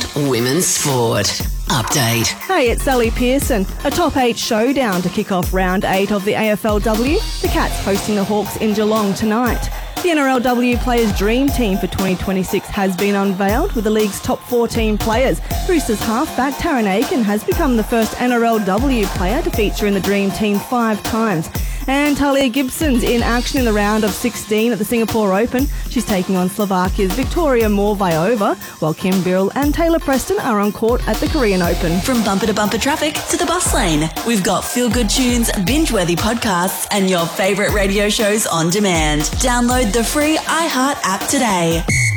Women's Sport. Update. Hey, it's Sally Pearson. A top 8 showdown to kick off round 8 of the AFLW. The Cats hosting the Hawks in Geelong tonight. The NRLW Players' Dream Team for 2026 has been unveiled with the league's top 14 players. Roosters halfback Taryn Aiken has become the first NRLW player to feature in the Dream Team 5 times. And Talia Gibson's in action in the round of 16 at the Singapore Open. She's taking on Slovakia's Victoria Morvayova, while Kim Birrell and Taylor Preston are on court at the Korean Open. From bumper to bumper traffic to the bus lane, we've got feel-good tunes, binge-worthy podcasts, and your favourite radio shows on demand. Download the free iHeart app today.